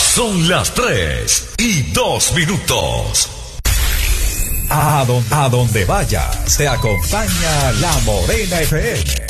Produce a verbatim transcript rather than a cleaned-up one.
Son las tres y dos minutos. A donde, a donde vayas, te acompaña La Morena F M.